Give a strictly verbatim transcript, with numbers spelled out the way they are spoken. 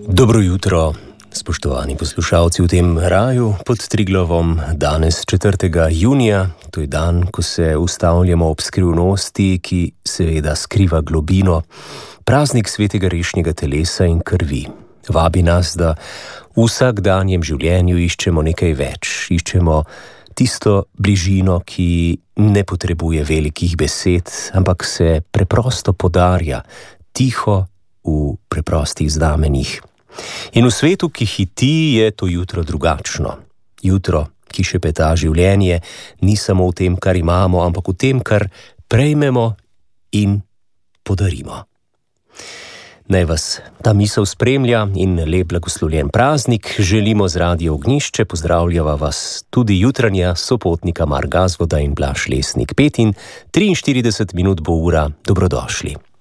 Dobro jutro, spoštovani poslušalci v tem raju pod Triglavom. Danes četrtega junija, to je dan, ko se ustavljamo ob skrivnosti, ki seveda skriva globino, praznik svetega rešnjega telesa in krvi. Vabi nas, da v vsakdanjem življenju iščemo nekaj več, iščemo tisto bližino, ki ne potrebuje velikih besed, ampak se preprosto podarja, tiho v preprostih znamenjih. In v svetu, ki hiti, je to jutro drugačno. Jutro, ki šepeta življenje, ni samo v tem, kar imamo, ampak v tem, kar prejmemo in podarimo. Naj vas ta misel spremlja in lep blagoslovljen praznik želimo z Radio Ognjišče. Pozdravljava vas tudi jutranja sopotnika Mar Gazvoda in Blaž Lesnik. Pet in triinštirideset minut bo ura, dobrodošli.